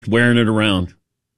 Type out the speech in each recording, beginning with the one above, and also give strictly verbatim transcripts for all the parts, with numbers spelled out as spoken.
wearing it around.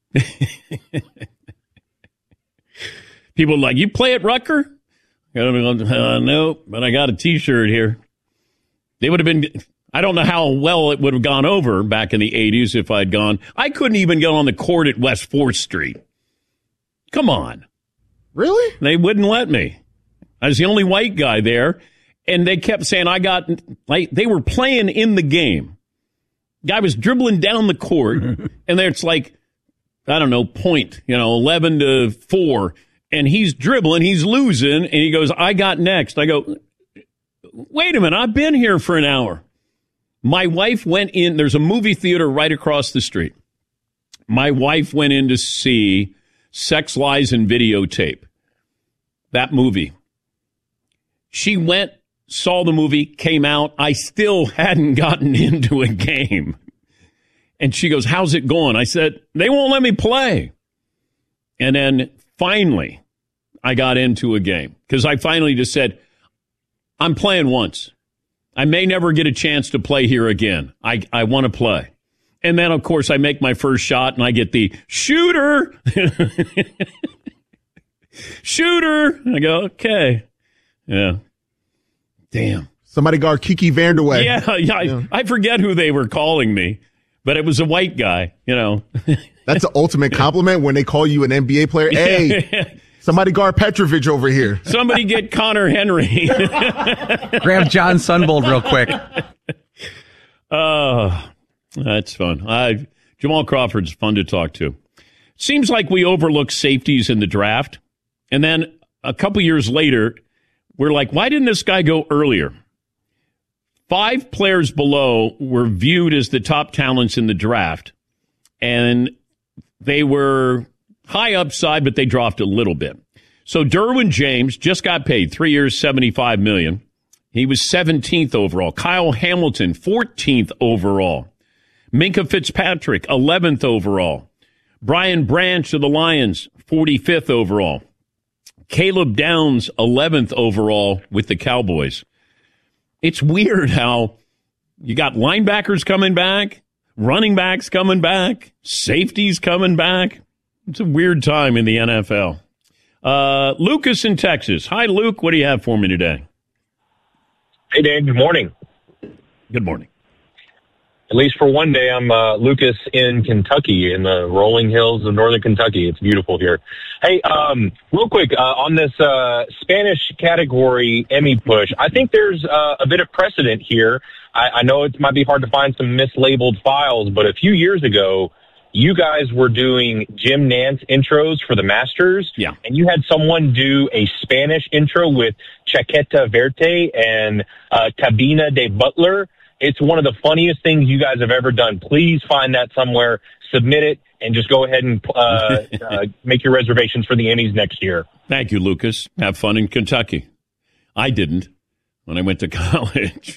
People are like, you play at Rucker? Uh, no, but I got a T-shirt here. They would have been, I don't know how well it would have gone over back in the eighties if I'd gone. I couldn't even get on the court at West fourth Street. Come on. Really? They wouldn't let me. I was the only white guy there, and they kept saying I got, like, they were playing in the game. Guy was dribbling down the court, and there's like, I don't know, point, you know, eleven to four, and he's dribbling, he's losing, and he goes, I got next. I go, wait a minute, I've been here for an hour. My wife went in, there's a movie theater right across the street. My wife went in to see Sex, Lies, and Videotape, that movie. She went, saw the movie, came out. I still hadn't gotten into a game. And she goes, how's it going? I said, they won't let me play. And then finally, I got into a game because I finally just said, I'm playing once. I may never get a chance to play here again. I, I want to play. And then, of course, I make my first shot and I get the shooter. Shooter. I go, okay. Yeah. Damn. Somebody guard Kiki Vanderway. Yeah, yeah, yeah. I, I forget who they were calling me, but it was a white guy, you know. That's the ultimate compliment when they call you an N B A player. Hey, somebody guard Petrovic over here. Somebody get Connor Henry. Grab John Sunbold real quick. Oh, that's fun. I, Jamal Crawford's fun to talk to. Seems like we overlook safeties in the draft. And then a couple years later, we're like, why didn't this guy go earlier? Five players below were viewed as the top talents in the draft. And they were high upside, but they dropped a little bit. So Derwin James just got paid three years, seventy-five million dollars. He was seventeenth overall. Kyle Hamilton, fourteenth overall. Minkah Fitzpatrick, eleventh overall. Brian Branch of the Lions, forty-fifth overall. Caleb Downs, eleventh overall with the Cowboys. It's weird how you got linebackers coming back, running backs coming back, safeties coming back. It's a weird time in the N F L. Uh, Lucas in Texas. Hi, Luke. What do you have for me today? Hey, Dan. Good morning. Good morning. At least for one day, I'm uh, Lucas in Kentucky, in the rolling hills of northern Kentucky. It's beautiful here. Hey, um, real quick, uh, on this uh, Spanish category Emmy push, I think there's uh, a bit of precedent here. I, I know it might be hard to find some mislabeled files, but a few years ago, you guys were doing Jim Nantz intros for the Masters. Yeah. And you had someone do a Spanish intro with Chaqueta Verte and uh, Cabina de Butler. It's one of the funniest things you guys have ever done. Please find that somewhere, submit it, and just go ahead and uh, uh, make your reservations for the Emmys next year. Thank you, Lucas. Have fun in Kentucky. I didn't when I went to college.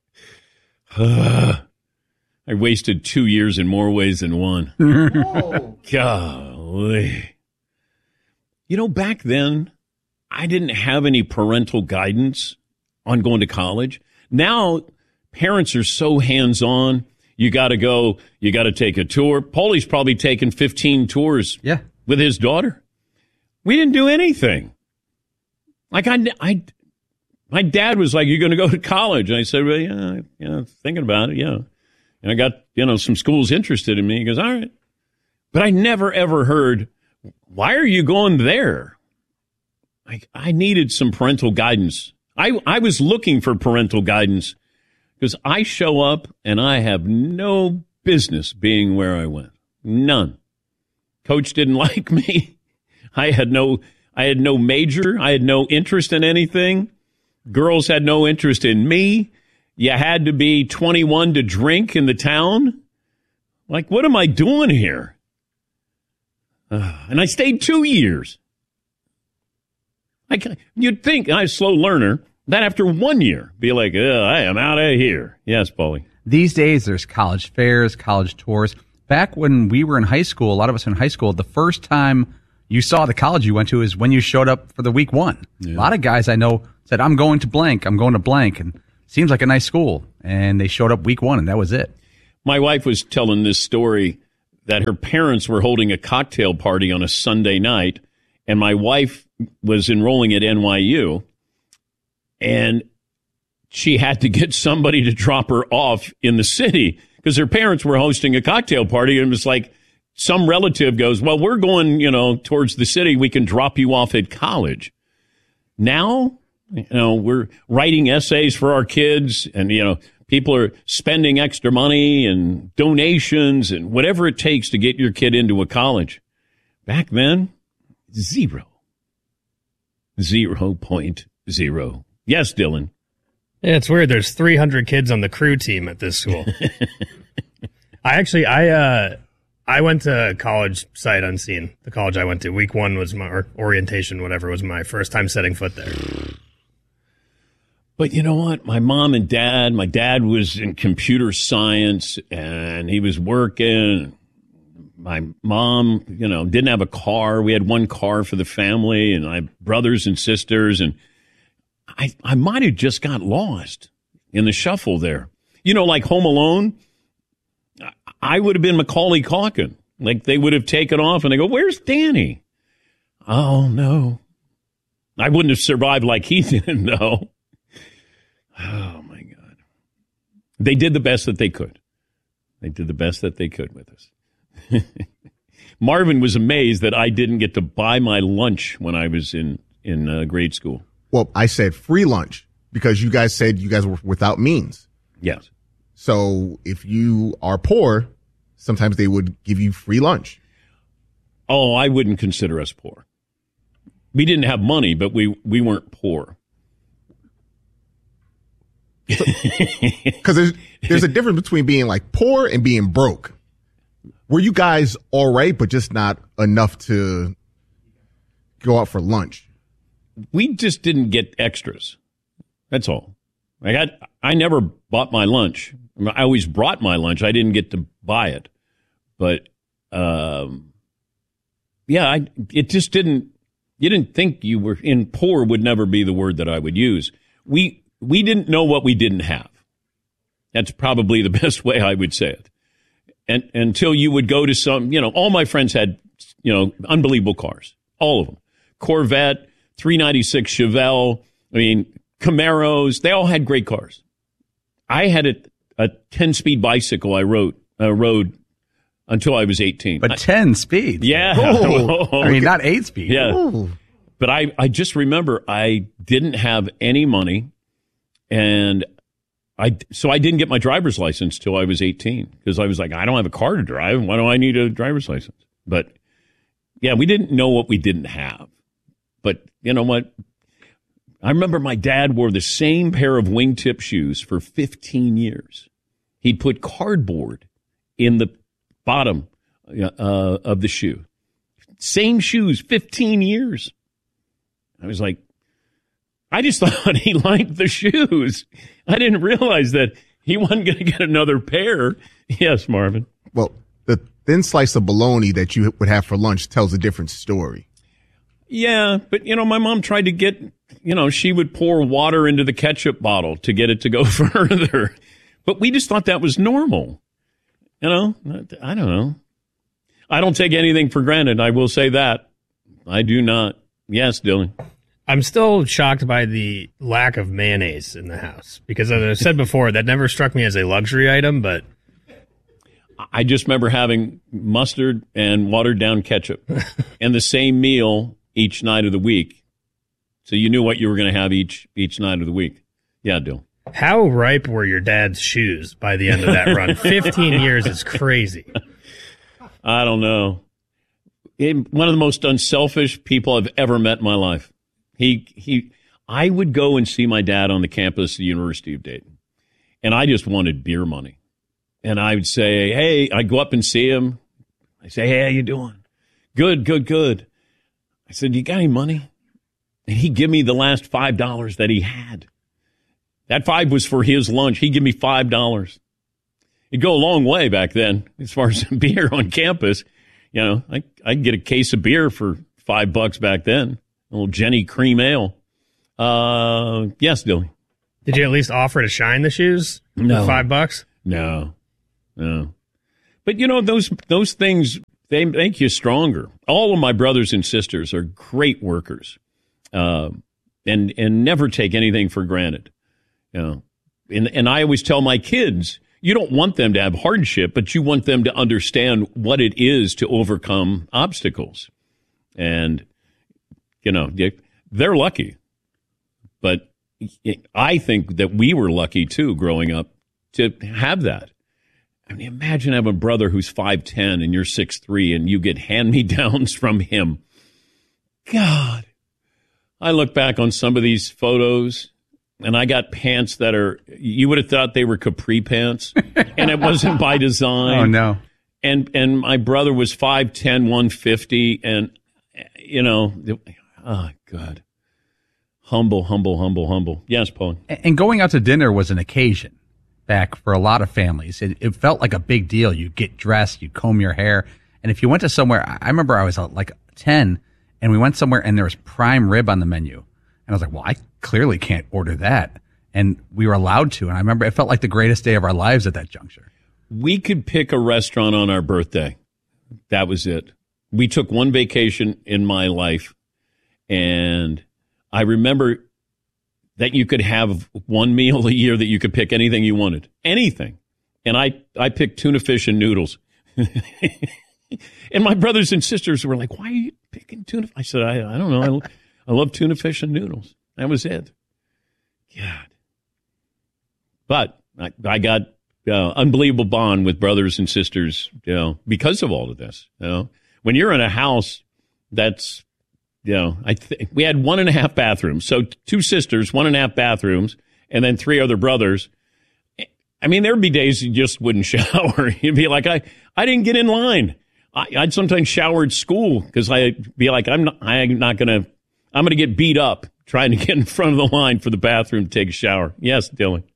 I wasted two years in more ways than one. Oh. Golly. You know, back then, I didn't have any parental guidance on going to college. Now, parents are so hands-on. You got to go. You got to take a tour. Paulie's probably taken fifteen tours yeah. with his daughter. We didn't do anything. Like, I, I, my dad was like, you're going to go to college. And I said, well, yeah, you know, thinking about it, yeah. And I got, you know, some schools interested in me. He goes, all right. But I never, ever heard, why are you going there? Like, I needed some parental guidance. I, I was looking for parental guidance because I show up and I have no business being where I went. None. Coach didn't like me. I had no, I had no major. I had no interest in anything. Girls had no interest in me. You had to be twenty-one to drink in the town. Like, what am I doing here? Uh, and I stayed two years. Like, you'd think, I'm a slow learner, that after one year, be like, I am out of here. Yes, Paulie. These days, there's college fairs, college tours. Back when we were in high school, a lot of us in high school, the first time you saw the college you went to is when you showed up for the week one. Yeah. A lot of guys I know said, I'm going to blank, I'm going to blank, and seems like a nice school. And they showed up week one, and that was it. My wife was telling this story that her parents were holding a cocktail party on a Sunday night, and my wife was enrolling at N Y U, and she had to get somebody to drop her off in the city because her parents were hosting a cocktail party, and it was like some relative goes, well, we're going, you know, towards the city. We can drop you off at college. Now, you know, we're writing essays for our kids, and, you know, people are spending extra money and donations and whatever it takes to get your kid into a college. Back then, zero. Zero point zero. Yes, Dylan. Yeah, it's weird. There's three hundred kids on the crew team at this school. I actually, I, uh, I went to college sight unseen. The college I went to, week one was my, or orientation, whatever, was my first time setting foot there. But you know what? My mom and dad, my dad was in computer science and he was working. My mom, you know, didn't have a car. We had one car for the family, and I have brothers and sisters, and I, I might have just got lost in the shuffle there. You know, like Home Alone, I would have been Macaulay Culkin. Like, they would have taken off, and they go, where's Danny? Oh, no. I wouldn't have survived like he did, though. Oh, my God. They did the best that they could. They did the best that they could with us. Marvin was amazed that I didn't get to buy my lunch when I was in, in uh, grade school. Well, I said free lunch because you guys said you guys were without means. Yes. So if you are poor, sometimes they would give you free lunch. Oh, I wouldn't consider us poor. We didn't have money, but we, we weren't poor. Because there's, there's a difference between being like poor and being broke. Were you guys all right, but just not enough to go out for lunch? We just didn't get extras. That's all. I got, I never bought my lunch. I always brought my lunch. I didn't get to buy it. But, um, yeah, I, it just didn't, you didn't think you were in poor would never be the word that I would use. We, we didn't know what we didn't have. That's probably the best way I would say it. And until you would go to some, you know, all my friends had, you know, unbelievable cars. All of them. Corvette, three ninety-six Chevelle, I mean, Camaros, they all had great cars. I had a, a ten-speed bicycle I rode, uh, rode until I was eighteen. But ten speeds? Yeah. Oh, I mean, not eight speed. Yeah. Ooh. But I, I just remember I didn't have any money, and I, so I didn't get my driver's license till I was eighteen because I was like, I don't have a car to drive. Why do I need a driver's license? But yeah, we didn't know what we didn't have. But you know what? I remember my dad wore the same pair of wingtip shoes for fifteen years. He'd put cardboard in the bottom uh, of the shoe. Same shoes, fifteen years. I was like, I just thought he liked the shoes. I didn't realize that he wasn't going to get another pair. Yes, Marvin. Well, the thin slice of bologna that you would have for lunch tells a different story. Yeah, but, you know, my mom tried to get, you know, she would pour water into the ketchup bottle to get it to go further. But we just thought that was normal. You know, I don't know. I don't take anything for granted. I will say that. I do not. Yes, Dylan. I'm still shocked by the lack of mayonnaise in the house because, as I said before, that never struck me as a luxury item, but I just remember having mustard and watered down ketchup and the same meal each night of the week. So you knew what you were going to have each each night of the week. Yeah, Dylan. How ripe were your dad's shoes by the end of that run? fifteen years is crazy. I don't know. It, one of the most unselfish people I've ever met in my life. He, he, I would go and see my dad on the campus of the University of Dayton, and I just wanted beer money. And I would say, hey, I'd go up and see him. I say, hey, how you doing? Good, good, good. I said, you got any money? And he'd give me the last five dollars that he had. That five was for his lunch. He'd give me five dollars. It'd go a long way back then as far as beer on campus. You know, I, I'd get a case of beer for five bucks back then. A little Jenny cream ale. Uh, yes, Dylan. Did you at least offer to shine the shoes? No. For five bucks? No, no. But, you know, those those things, they make you stronger. All of my brothers and sisters are great workers, uh, and and never take anything for granted. You know, and and I always tell my kids, you don't want them to have hardship, but you want them to understand what it is to overcome obstacles. And, you know, they're lucky. But I think that we were lucky, too, growing up, to have that. I mean, imagine having a brother who's five ten and you're six three and you get hand-me-downs from him. God. I look back on some of these photos, and I got pants that are, you would have thought they were capri pants, and it wasn't by design. Oh, no. And and my brother was five ten, one fifty, and, you know, oh, God. Humble, humble, humble, humble. Yes, Paul. And going out to dinner was an occasion back for a lot of families. It, it felt like a big deal. You get dressed, you comb your hair. And if you went to somewhere, I remember I was uh, like ten, and we went somewhere and there was prime rib on the menu. And I was like, well, I clearly can't order that. And we were allowed to. And I remember it felt like the greatest day of our lives at that juncture. We could pick a restaurant on our birthday. That was it. We took one vacation in my life, and I remember that you could have one meal a year that you could pick anything you wanted. Anything. And I, I picked tuna fish and noodles. And my brothers and sisters were like, why are you picking tuna? I said, I, I don't know. I, I love tuna fish and noodles. That was it. God. But I, I got uh, unbelievable bond with brothers and sisters, you know, because of all of this. You know, when you're in a house that's, you know, I th- we had one and a half bathrooms. So two sisters, one and a half bathrooms, and then three other brothers. I mean, there'd be days you just wouldn't shower. You'd be like, I, I didn't get in line. I, I'd sometimes shower at school because I'd be like, I'm not, I'm not going to, I'm going to get beat up trying to get in front of the line for the bathroom to take a shower. Yes, Dylan.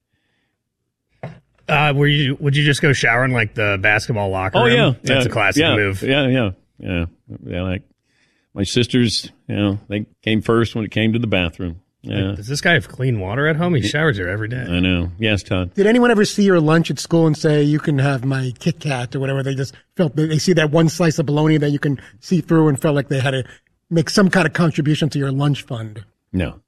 Uh, were you, would you just go shower in like the basketball locker oh, room? yeah. That's yeah, a classic yeah, move. Yeah, yeah, yeah. Yeah, like my sisters, you know, they came first when it came to the bathroom. Yeah. Like, does this guy have clean water at home? He showers here every day. I know. Yes, Todd. Did anyone ever see your lunch at school and say, you can have my Kit Kat or whatever? They just felt, they see that one slice of bologna that you can see through and felt like they had to make some kind of contribution to your lunch fund. No.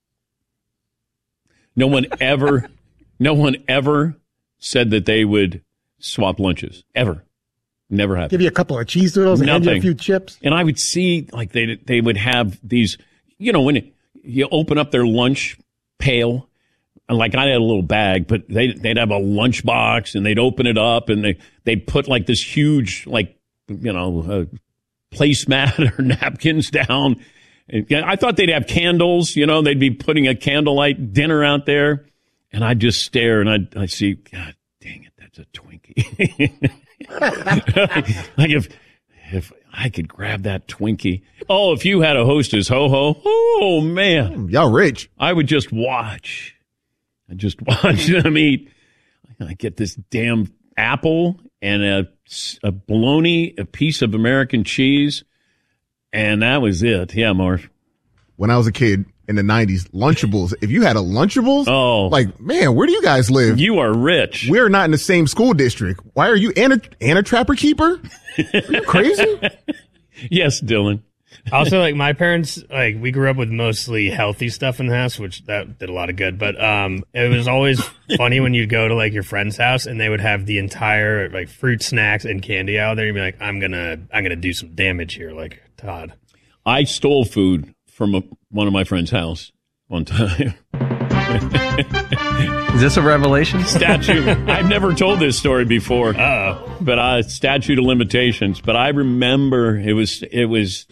No one ever, no one ever said that they would swap lunches. Ever. Never happened. Give you a couple of cheese doodles and hand you a Nothing. few chips. And I would see, like, they they would have these, you know, when it, you open up their lunch pail, and like I had a little bag, but they, they'd have a lunch box, and they'd open it up, and they, they'd put, like, this huge, like, you know, uh, placemat or napkins down. And I thought they'd have candles, you know, they'd be putting a candlelight dinner out there. And I'd just stare, and I'd, I'd see, God dang it, that's a Twinkie. Like if if I could grab that Twinkie. Oh, if you had a Hostess Ho-Ho, oh, man. Y'all rich. I would just watch. I'd just watch them eat. I get this damn apple and a, a bologna, a piece of American cheese, and that was it. Yeah, Marv. When I was a kid in the nineties, Lunchables. If you had a Lunchables, oh, like, man, where do you guys live? You are rich. We're not in the same school district. Why are you and a, and a Trapper Keeper? Are you crazy? Yes, Dylan. Also, like my parents, like we grew up with mostly healthy stuff in the house, which that did a lot of good. But um, it was always funny when you'd go to like your friend's house and they would have the entire like fruit, snacks, and candy out there. You'd be like, I'm gonna, I'm gonna do some damage here, like Todd. I stole food from a, one of my friend's house one time. Is this a revelation? Statute. I've never told this story before, uh, but uh, statute of limitations. But I remember it was it was.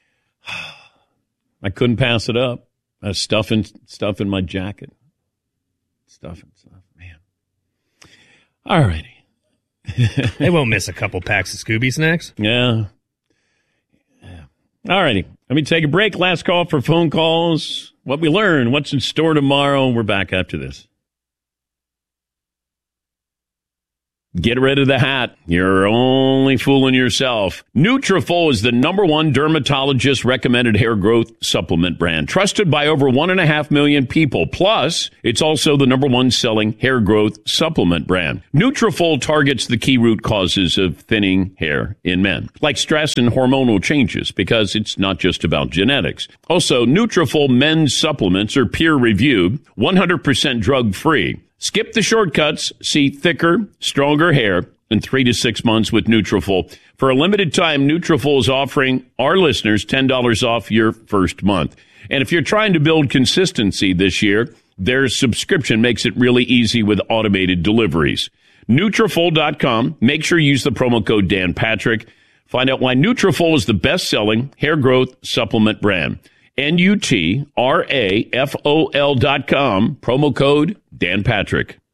I couldn't pass it up. I was stuffing stuff in my jacket. Stuffing stuff, man. All righty. They won't miss a couple packs of Scooby snacks. Yeah. yeah. All righty. Let me take a break. Last call for phone calls. What we learned, what's in store tomorrow. We're back after this. Get rid of the hat. You're only fooling yourself. Nutrafol is the number one dermatologist-recommended hair growth supplement brand, trusted by over one and a half million people. Plus, it's also the number one selling hair growth supplement brand. Nutrafol targets the key root causes of thinning hair in men, like stress and hormonal changes, because it's not just about genetics. Also, Nutrafol men's supplements are peer-reviewed, one hundred percent drug-free. Skip the shortcuts, see thicker, stronger hair in three to six months with Nutrafol. For a limited time, Nutrafol is offering our listeners ten dollars off your first month. And if you're trying to build consistency this year, their subscription makes it really easy with automated deliveries. Nutrafol dot com. Make sure you use the promo code Dan Patrick. Find out why Nutrafol is the best-selling hair growth supplement brand. N U T R A F O L dot com, promo code Dan Patrick.